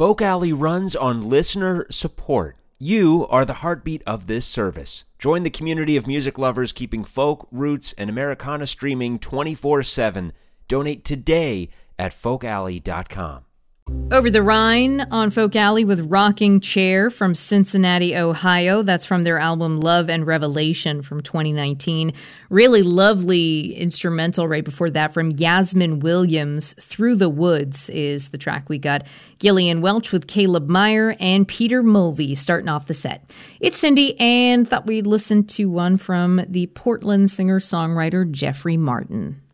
Folk Alley runs on listener support. You are the heartbeat of this service. Join the community of music lovers keeping folk, roots, and Americana streaming 24/7. Donate today at folkalley.com. Over the Rhine on Folk Alley with Rocking Chair from Cincinnati, Ohio. That's from their album Love and Revelation from 2019. Really lovely instrumental right before that from Yasmin Williams. Through the Woods is the track we got. Gillian Welch with Caleb Meyer and Peter Mulvey starting off the set. It's Cindy, and thought we'd listen to one from the Portland singer-songwriter Jeffrey Martin.